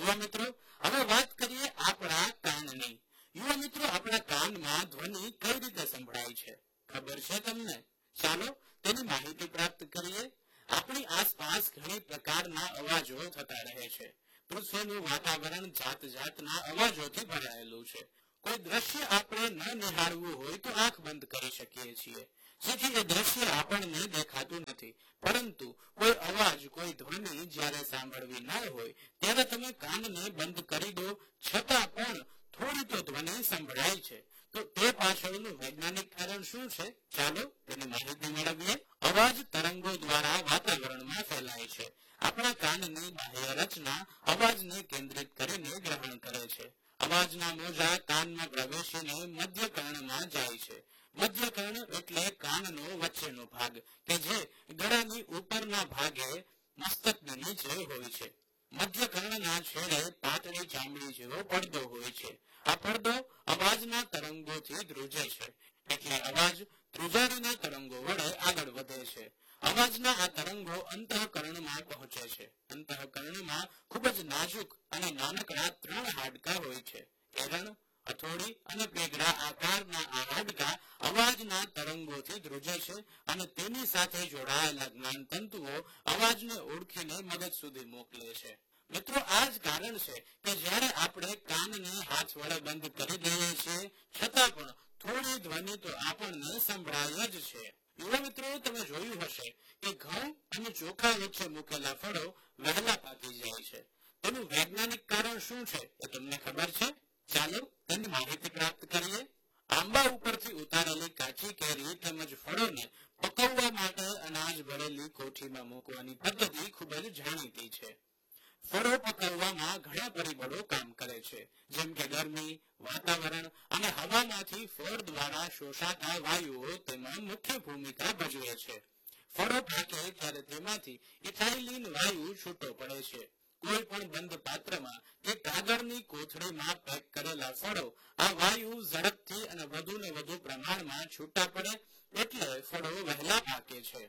યુવા મિત્રો, હવે વાત કરીએ આપણા કાનની. યુવા મિત્રો, આપણા કાનમાં ધ્વનિ કઈ રીતે સંભળાય છે ખબર છે તમને? ચાલો તેની માહિતી પ્રાપ્ત કરીએ. આપણી આસપાસ ઘણી પ્રકારના અવાજો થતા રહે છે. પૃથ્વીનું વાતાવરણ જાત જાતના અવાજોથી ભરાયેલું છે. કોઈ દ્રશ્ય આપણે ન નિહાળવું હોય તો આંખ બંધ કરી શકીએ છીએ, જેથી એ દ્રશ્ય આપણને દેખાતું નથી. પરંતુ કોઈ અવાજ, કોઈ ધ્વનિ જ્યારે સાંભળવી ન હોય ત્યારે તમે કાનને બંધ કરી દો, છતાં પણ થોડી તો ધ્વનિ સંભળાય છે. તો તે પાછળનું વૈજ્ઞાનિક કારણ શું છે? ચાલો તેની માહિતી મેળવીએ. અવાજ તરંગો દ્વારા વાતાવરણમાં ફેલાય છે. આપણા કાનની બાહ્ય રચના અવાજને કેન્દ્રિત કરીને ગ્રહણ કરે છે. અવાજના મોજા કાનમાં પ્રવેશીને મધ્ય કર્ણમાં જાય છે. મધ્ય કર્ણ એટલે કાનનો વચ્ચેનો ભાગ, કે જે ગળાની ઉપરના ભાગે મસ્તકની નીચે હોય છે. મધ્ય કર્ણના છેડે પાતળી ચામડી જેવો પડદો હોય છે. આ પડદો અવાજના તરંગોથી ધ્રુજે છે, એટલે અવાજ ધ્રુજારીના તરંગો વડે આગળ વધે છે. અવાજના આ તરંગો અંતઃકરણમાં પહોંચે છે. અંતઃકરણમાં ખૂબ જ નાજુક અને નાનકડા 3 હાડકાં હોય છે. એરણ, હથોડી અને પેગડા આકારના આ હાડકાં અવાજના તરંગોથી ધ્રુજે છે અને તેની સાથે જોડાયેલા જ્ઞાન તંતુઓ અવાજને ઓળખીને મગજ સુધી મોકલે છે. મિત્રો, આ જ કારણ છે કે જ્યારે આપણે કાનને હાથ વડે બંધ કરી દઈએ છીએ, છતાં પણ થોડી ધ્વનિ તો આપણને સંભળાય જ છે. યુવા મિત્રો, તમે જોયું હશે કે ઘઉં અને ચોખા વચ્ચે મૂકેલા ફળો વહેલા પાકી જાય છે. તેનું વૈજ્ઞાનિક કારણ શું છે એ તમને ખબર છે? ચાલો તેની માહિતી પ્રાપ્ત કરીએ. આંબા ઉપરથી ઉતારેલી કાચી કેરી તેમજ ફળોને પકવવા માટે અનાજ ભરેલી કોઠીમાં મૂકવાની પદ્ધતિ ખૂબ જ જાણીતી છે. ફળો પકવવામાં ઘણા પરિબળો કામ કરે છે, જેમ કે ગરમી, વાતાવરણ અને હવામાંથી ફળ દ્વારા શોષાતા વાયુઓ તેમાં મુખ્ય ભૂમિકા ભજવે છે. ફળો પાકે ત્યારે તેમાંથી ઇથાઇલિન વાયુ છૂટો પડે છે. કોઈ પણ બંધ પાત્રમાં કે કાગળની કોથળીમાં પેક કરેલા ફળો આ વાયુ ઝડપથી અને વધુ ને વધુ પ્રમાણમાં છૂટા પડે એટલે ફળો વહેલા પાકે છે.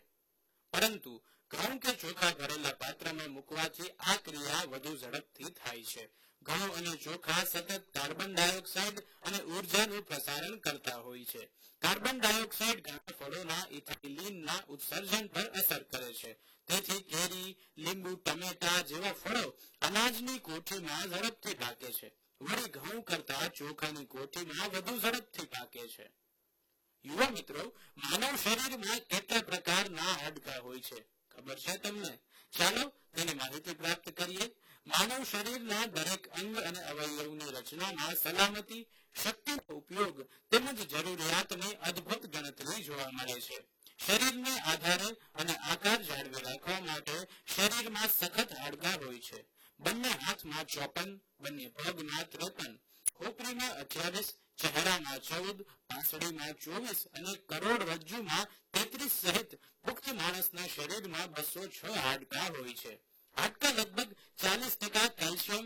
પરંતુ ઘઉં કે ચોખા ભરેલા પાત્રમાં મૂકવાથી આ ક્રિયા વધુ ઝડપથી થાય છે. ઘઉં અને ચોખા સતત કાર્બન ડાયોક્સાઇડ અને ઉર્જાનું પ્રસારણ કરતા હોય છે. કાર્બન ડાયોક્સાઇડ ઘણા ફળોના ઇથાઇલિનના ઉત્સર્જન પર અસર કરે છે. તેથી કેરી, લીંબુ, ટમેટા જેવા ફળો અનાજની કોઠીમાં ઝડપથી પાકે છે. વળી ઘઉં કરતા ચોખાની કોઠીમાં વધુ ઝડપથી પાકે છે. યુવા મિત્રો, માનવ શરીરમાં કેટલા પ્રકારના હાડકાં હોય છે ખબર છે તમને? ચાલો તેની માહિતી પ્રાપ્ત કરીએ. માનવ શરીરના દરેક અંગ અને અવયવની રચનામાં સલામતી, શક્તિનો ઉપયોગ તેમજ જરૂરિયાતની અદ્ભુત ગણતરી જોવા મળે છે. શરીરને આધારે અને આકાર જાળવી રાખવા માટે શરીરમાં સખત હાડકાં હોય છે. બંને હાથમાં 54, બંને પગમાં 53, ખોપરીમાં 28, ચહેરામાં 14, પાંસળીમાં 24 અને કરોડરજ્જુમાં 33 સહિત પુખ્ત માણસના શરીરમાં 206 હાડકાં હોય છે. હાડકાં લગભગ 40% કેલ્શિયમ,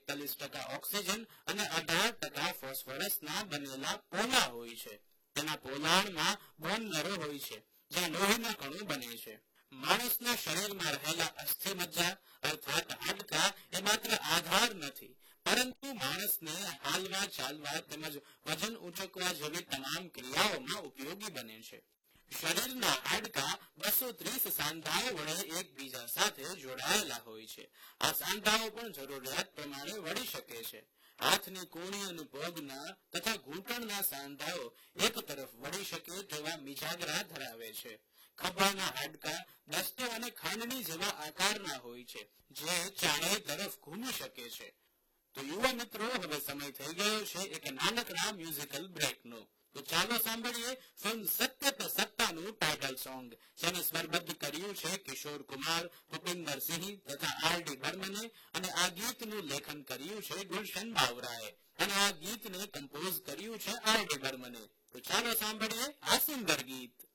41% ઓક્સિજન અને 18% ફોસ્ફરસના બનેલા પોલા હોય છે. તેના પોલાણમાં બોન મેરો હોય છે, જ્યાં લોહીના કણો બને છે. માણસના શરીરમાં રહેલા અસ્થિમજ્જા અર્થાત હાડકાં એ માત્ર આધાર નથી, પરંતુ માણસને હાલવા, ચાલવા તેમજ વજન ઉચકવા જેવી તમામ ક્રિયાઓમાં ઉપયોગી બને છે. શરીરના હાડકાં 230 સાંધાઓ વડે એકબીજા સાથે જોડાયેલા હોય છે. આ સાંધાઓ પણ જરૂરિયાત પ્રમાણે વળી શકે છે. હાથની કોણી અને પગના તથા ઘૂંટણના સાંધાઓ એક તરફ વળી શકે તેવા મિજાગરા ધરાવે છે. ખભાના હાડકાં દસ્તો અને ખાંડની જેવા આકારના હોય છે, જે ચારેય તરફ ઘૂમી શકે છે. તો યુવા મિત્રો, હવે સમય થઈ ગયો છે એક નાનકડા મ્યુઝિકલ બ્રેકનો. તો ચાલો સાંભળીએ ફિલ્મ સત્ય પે સત્તાનું ટાઇટલ સોંગ, જેને સ્વરબદ્ધ કર્યું છે કિશોર કુમાર, ભૂપિન્દર સિંહ તથા આર.ડી. બર્મને અને આ ગીતનું લેખન કર્યું છે ગુલશન બાવરાએ અને આ ગીતને કમ્પોઝ કર્યું છે આર.ડી. બર્મને. તો ચાલો સાંભળીએ આ સુંદર ગીત.